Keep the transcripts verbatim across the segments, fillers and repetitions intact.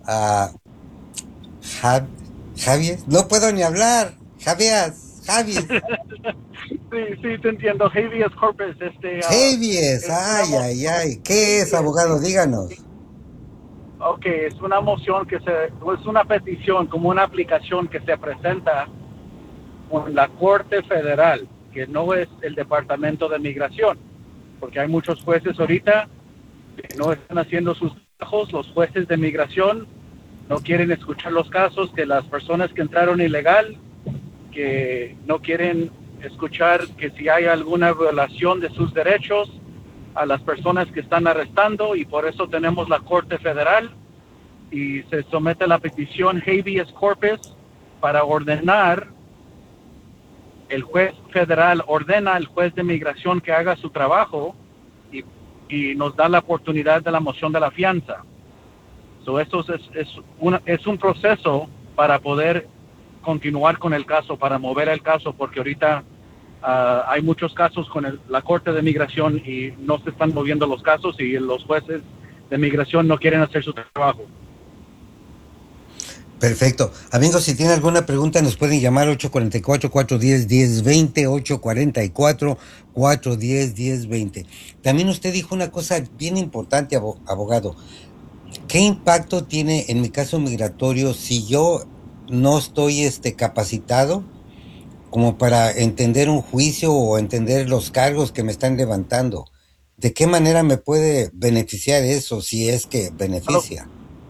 a Ja- Javier, no puedo ni hablar, Javier, Javier, Sí, sí, te entiendo. Habeas corpus, este, ah, Javier, es una ay, mo- ay, ay, ¿qué es, habeas, abogado? sí. Díganos. Ok, es una moción que se, es una petición, como una aplicación que se presenta con la Corte Federal, que no es el Departamento de Migración, porque hay muchos jueces ahorita que no están haciendo sus trabajos, los jueces de migración no quieren escuchar los casos que las personas que entraron ilegal, que no quieren escuchar que si hay alguna violación de sus derechos a las personas que están arrestando, y por eso tenemos la Corte Federal y se somete la petición habeas corpus para ordenar, el juez federal ordena al juez de migración que haga su trabajo y, y nos da la oportunidad de la moción de la fianza. So, eso es, es, una, es un proceso para poder continuar con el caso, para mover el caso, porque ahorita uh, hay muchos casos con el, la Corte de Migración y no se están moviendo los casos y los jueces de migración no quieren hacer su trabajo. Perfecto. Amigos, si tienen alguna pregunta, nos pueden llamar ocho cuatro cuatro, cuatro uno cero, uno cero dos cero, ocho cuatro cuatro, cuatro uno cero, uno cero dos cero. También usted dijo una cosa bien importante, abo- abogado. ¿Qué impacto tiene en mi caso migratorio si yo no estoy este, capacitado como para entender un juicio o entender los cargos que me están levantando? ¿De qué manera me puede beneficiar eso si es que ¿Aló? beneficia?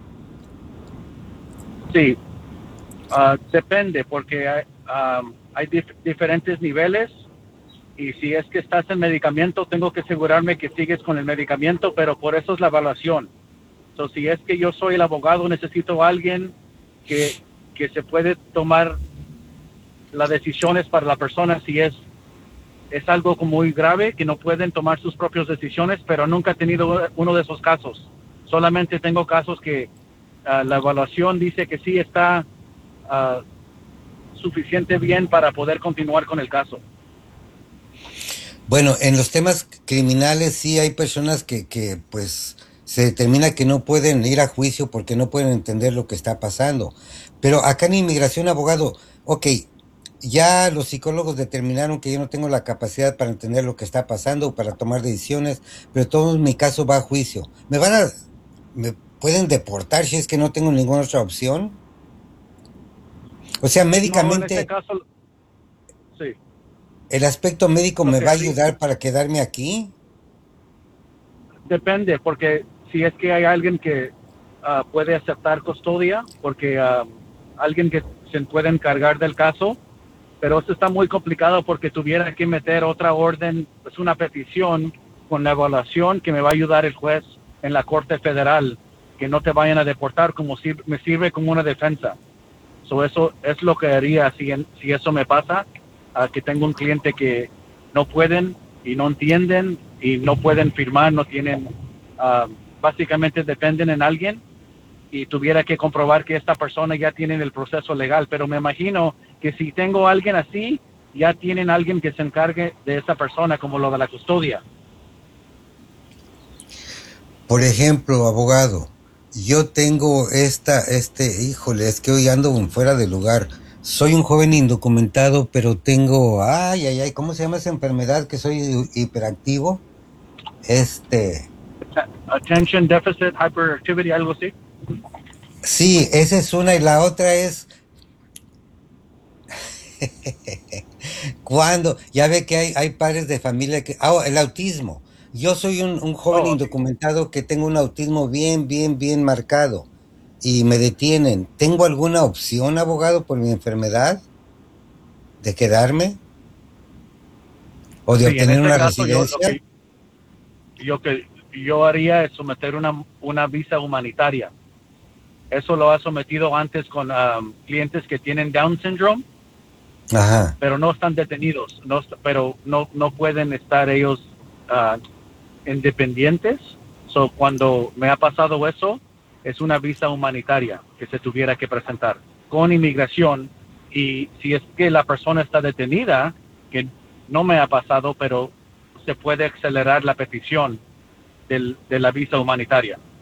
Sí, uh, depende, porque hay, um, hay dif diferentes niveles y si es que estás en medicamento, tengo que asegurarme que sigues con el medicamento, pero por eso es la evaluación. So, si es que yo soy el abogado, necesito a alguien que, que se puede tomar las decisiones para la persona si es, es algo muy grave, que no pueden tomar sus propias decisiones, pero nunca he tenido uno de esos casos. Solamente tengo casos que uh, la evaluación dice que sí está uh, suficiente bien para poder continuar con el caso. Bueno, en los temas criminales sí hay personas que, que pues se determina que no pueden ir a juicio porque no pueden entender lo que está pasando. Pero acá en inmigración, abogado, ok, ya los psicólogos determinaron que yo no tengo la capacidad para entender lo que está pasando o para tomar decisiones, pero todo mi caso va a juicio. ¿Me van a, me pueden deportar si es que no tengo ninguna otra opción? O sea, No, en este médicamente, caso, sí, ¿el aspecto médico lo me que va a haría, ayudar para quedarme aquí? depende, porque si es que hay alguien que uh, puede aceptar custodia, porque uh, alguien que se puede encargar del caso, pero esto está muy complicado porque tuviera que meter otra orden, es una petición con la evaluación que me va a ayudar el juez en la Corte Federal, que no te vayan a deportar, como si me sirve como una defensa. So, eso es lo que haría si, en, si eso me pasa, uh, que tengo un cliente que no pueden y no entienden y no pueden firmar, no tienen, uh, básicamente dependen en alguien y tuviera que comprobar que esta persona ya tiene el proceso legal. Pero me imagino que si tengo a alguien así, ya tienen a alguien que se encargue de esa persona, como lo de la custodia. Por ejemplo, abogado, yo tengo esta, este, híjole, es que hoy ando fuera de lugar. Soy un joven indocumentado, pero tengo, ay, ay, ay, ¿cómo se llama esa enfermedad que soy hiperactivo? Este, Attention Deficit Hyperactivity, algo así. sí, esa es una y la otra es cuando, ya ve que hay, hay padres de familia que, ah, el autismo. Yo soy un, un joven Oh, okay. indocumentado que tengo un autismo bien, bien, bien marcado y me detienen. ¿Tengo alguna opción, abogado, por mi enfermedad de quedarme o de Sí, en obtener ese una caso yo lo residencia? que yo que yo haría es someter una, una visa humanitaria. Eso lo ha sometido antes con um, clientes que tienen Down syndrome, Ajá. pero no están detenidos, no, pero no, no pueden estar ellos uh, independientes. So, cuando me ha pasado eso, es una visa humanitaria que se tuviera que presentar con inmigración. Y si es que la persona está detenida, que no me ha pasado, pero se puede acelerar la petición del, de la visa humanitaria.